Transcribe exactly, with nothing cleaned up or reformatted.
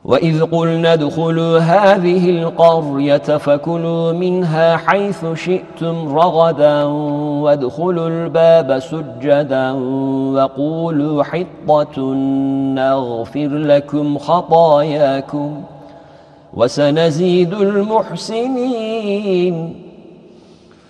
وإذ قلنا ادخلوا هذه القرية فكلوا منها حيث شئتم رغدا وادخلوا الباب سجدا وقولوا حطة نغفر لكم خطاياكم وسنزيد المحسنين